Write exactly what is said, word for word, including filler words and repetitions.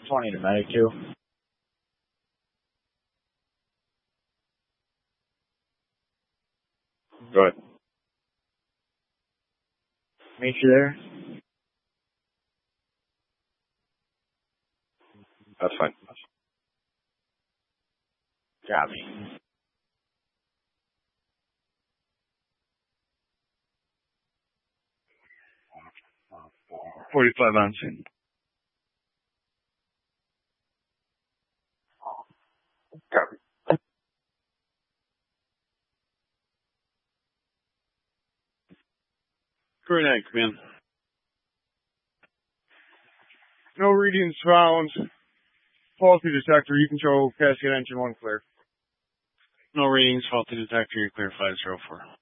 twenty to medic two. Go ahead. Meet you there. That's fine. Copy. forty-five on scene. Copy. Very nice, man. No readings found. Faulty detector. You can show casket engine one clear. No readings, faulty detector, you're clear five zero four.